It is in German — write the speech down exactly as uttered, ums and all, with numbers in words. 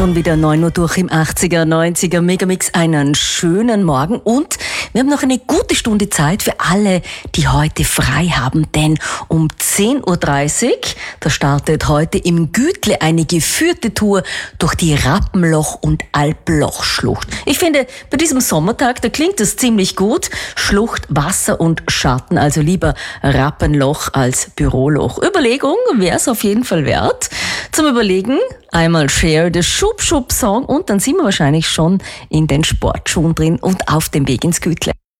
Schon wieder neun Uhr durch im achtziger, neunziger Megamix. Einen schönen Morgen und wir haben noch eine gute Stunde Zeit für alle, die heute frei haben, denn um zehn Uhr dreißig, da startet heute im Gütle eine geführte Tour durch die Rappenloch- und Alplochschlucht. Ich finde, bei diesem Sommertag, da klingt das ziemlich gut. Schlucht, Wasser und Schatten, also lieber Rappenloch als Büroloch. Überlegung wäre es auf jeden Fall wert. Zum Überlegen einmal Share the Schub Schub Song und dann sind wir wahrscheinlich schon in den Sportschuhen drin und auf dem Weg ins Gütle.